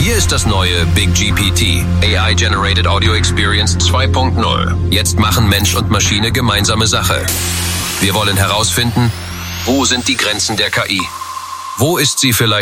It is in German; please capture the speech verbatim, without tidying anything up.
Hier ist das neue Big G P T, A I-Generated Audio Experience zwei Punkt null. Jetzt machen Mensch und Maschine gemeinsame Sache. Wir wollen herausfinden, wo sind die Grenzen der K I? Wo ist sie vielleicht